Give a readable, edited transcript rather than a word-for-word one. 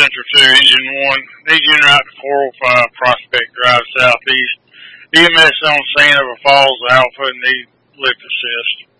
Central 2, Engine 1. Need you route to 405 Prospect Drive Southeast. EMS on scene of a falls alpha and need lift assist.